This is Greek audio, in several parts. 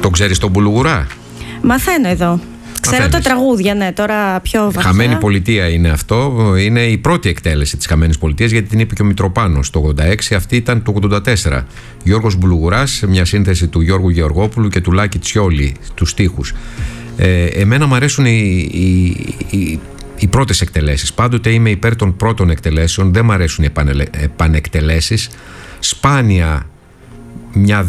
Το ξέρεις τον Μπουλουγουρά? Μαθαίνω εδώ. Ξέρω τα τραγούδια, ναι, τώρα πιο βαθιά. Χαμένη Πολιτεία είναι αυτό. Είναι η πρώτη εκτέλεση της Χαμένης Πολιτείας, γιατί την είπε και ο Μητροπάνος το 86. Αυτή ήταν το 84. Γιώργος Μπουλουγουράς, μια σύνθεση του Γιώργου Γεωργόπουλου και του Λάκη Τσιόλη, τους στίχους. Εμένα μου αρέσουν οι πρώτες εκτελέσεις. Πάντοτε είμαι υπέρ των πρώτων εκτελέσεων. Δεν μου αρέσουν οι επανεκτελέσεις. Σπάνια μια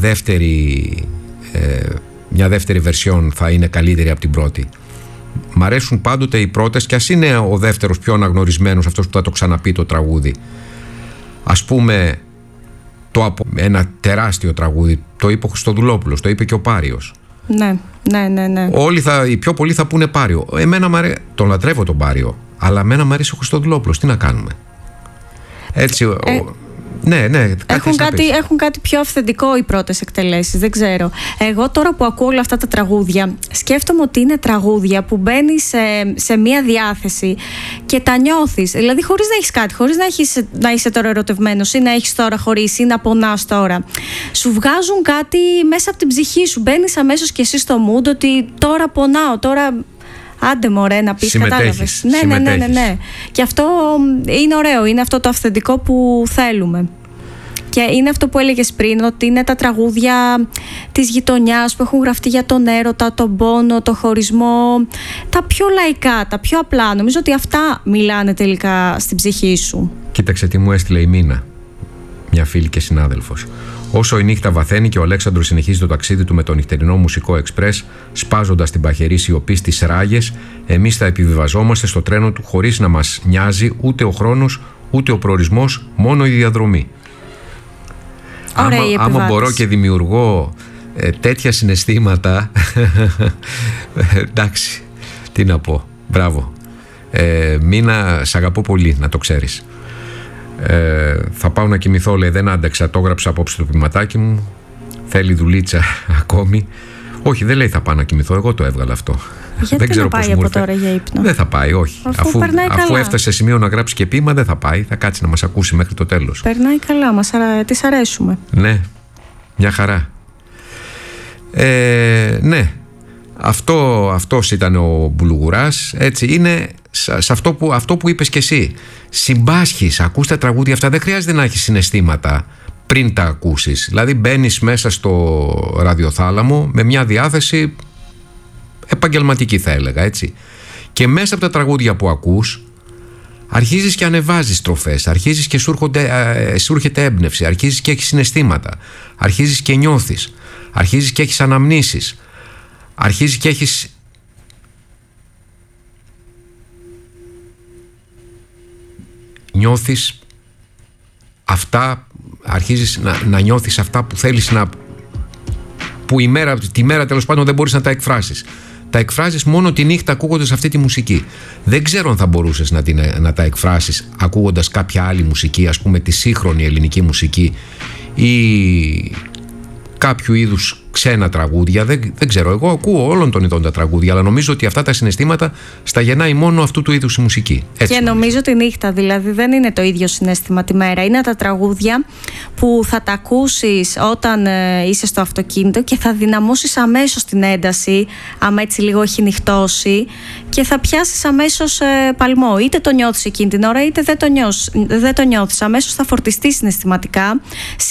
δεύτερη βερσιόν θα είναι καλύτερη από την πρώτη. Μ' αρέσουν πάντοτε οι πρώτες, και ας είναι ο δεύτερος πιο αναγνωρισμένος, αυτός που θα το ξαναπεί το τραγούδι. Ας πούμε, ένα τεράστιο τραγούδι το είπε ο Χριστοδουλόπουλος, το είπε και ο Πάριος. Ναι. Όλοι οι πιο πολλοί θα πούνε Πάριο. Τον λατρεύω τον Πάριο, αλλά εμένα μου αρέσει ο Χριστοδουλόπουλος. Τι να κάνουμε? Έτσι. Ναι, έχουν κάτι πιο αυθεντικό οι πρώτες εκτελέσεις, δεν ξέρω. Εγώ τώρα που ακούω όλα αυτά τα τραγούδια, σκέφτομαι ότι είναι τραγούδια που μπαίνεις σε μία διάθεση και τα νιώθεις. Δηλαδή χωρίς να έχεις κάτι, χωρίς να είσαι τώρα ερωτευμένος ή να έχεις τώρα χωρίσει ή να πονάς τώρα. Σου βγάζουν κάτι μέσα από την ψυχή σου. Μπαίνεις αμέσως και εσύ στο mood ότι τώρα πονάω, τώρα... Άντε μωρέ να πεις, κατάλαβες. Ναι. Και αυτό είναι ωραίο, είναι αυτό το αυθεντικό που θέλουμε. Και είναι αυτό που έλεγες πριν, ότι είναι τα τραγούδια της γειτονιάς που έχουν γραφτεί για τον έρωτα, τον πόνο, το χωρισμό. Τα πιο λαϊκά, τα πιο απλά. Νομίζω ότι αυτά μιλάνε τελικά στην ψυχή σου. Κοίταξε τι μου έστειλε η Μίνα, μια φίλη και συνάδελφος. Όσο η νύχτα βαθαίνει και ο Αλέξανδρος συνεχίζει το ταξίδι του με το νυχτερινό μουσικό εξπρές, σπάζοντας την παχερή σιωπή στις ράγες, εμείς θα επιβιβαζόμαστε στο τρένο του χωρίς να μας νοιάζει ούτε ο χρόνος ούτε ο προορισμός, μόνο η διαδρομή. Άμα μπορώ και δημιουργώ τέτοια συναισθήματα, εντάξει, τι να πω, μπράβο. Μίνα, σ' αγαπώ πολύ, να το ξέρεις. Θα πάω να κοιμηθώ, λέει, δεν άντεξα, το έγραψα απόψε το ποιηματάκι μου, θέλει δουλίτσα ακόμη. Όχι, δεν λέει θα πάω να κοιμηθώ, εγώ το έβγαλα αυτό. Γιατί δεν ξέρω πάει από τώρα για ύπνο? Δεν θα πάει, όχι. Αφού έφτασε σε σημείο να γράψει και ποίημα, δεν θα πάει, θα κάτσει να μας ακούσει μέχρι το τέλος. Περνάει καλά, της αρέσουμε. Ναι, μια χαρά. Ναι, αυτός ήταν ο Μπουλουγουράς. Έτσι είναι, σε αυτό που είπες κι εσύ. Συμπάσχεις, ακούς τα τραγούδια αυτά, δεν χρειάζεται να έχεις συναισθήματα πριν τα ακούσεις. Δηλαδή μπαίνεις μέσα στο ραδιοθάλαμο με μια διάθεση επαγγελματική, θα έλεγα, έτσι. Και μέσα από τα τραγούδια που ακούς αρχίζεις και ανεβάζεις στροφές, αρχίζεις και σου έρχεται έμπνευση, αρχίζεις και έχεις συναισθήματα, αρχίζεις και νιώθεις, αρχίζεις και έχεις αναμνήσεις, αρχίζεις και έχεις νιώθεις αυτά, αρχίζεις να νιώθεις αυτά που θέλεις που τη μέρα τέλος πάντων δεν μπορείς να τα εκφράσεις. Τα εκφράζεις μόνο τη νύχτα ακούγοντας αυτή τη μουσική. Δεν ξέρω αν θα μπορούσες να τα εκφράσεις ακούγοντας κάποια άλλη μουσική, ας πούμε τη σύγχρονη ελληνική μουσική ή κάποιου είδους ξένα τραγούδια. Δεν ξέρω, εγώ ακούω όλων των ειδών τα τραγούδια, αλλά νομίζω ότι αυτά τα συναισθήματα στα γεννάει μόνο αυτού του είδους η μουσική. Έτσι και νομίζω τη νύχτα, δηλαδή δεν είναι το ίδιο συναίσθημα τη μέρα. Είναι τα τραγούδια που θα τα ακούσεις όταν είσαι στο αυτοκίνητο και θα δυναμώσεις αμέσως την ένταση, άμα έτσι λίγο έχει νυχτώσει, και θα πιάσεις αμέσως παλμό. Είτε το νιώθεις εκείνη την ώρα, είτε δεν το νιώθεις. Αμέσως θα φορτιστείς συναισθηματικά.